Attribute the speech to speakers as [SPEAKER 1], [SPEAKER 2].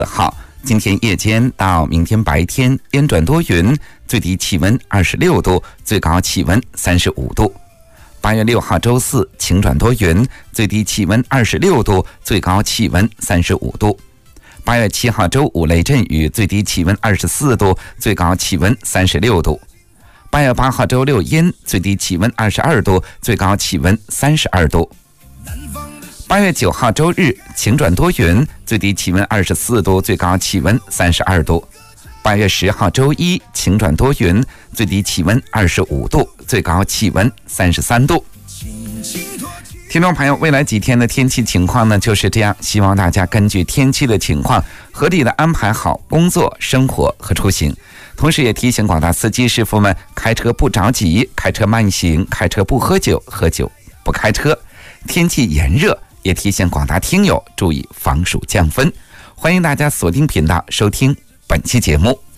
[SPEAKER 1] 号，今天夜间到明天白天阴转多云，最低气温26度，最高气温35度。8月6号周四晴转多云，最低气温26度，最高气温35度。8月7号周五雷阵雨，最低气温24度，最高气温36度。8月8号周六阴，最低气温22度，最高气温32度。8月9号周日晴转多云，最低气温24度，最高气温32度。8月10号周一晴转多云，最低气温25度，最高气温33度。听众朋友，未来几天的天气情况呢就是这样，希望大家根据天气的情况合理的安排好工作、生活和出行。同时也提醒广大司机师傅们，开车不着急，开车慢行，开车不喝酒，喝酒不开车。天气炎热，也提醒广大听友注意防暑降温。欢迎大家锁定频道收听本期节目。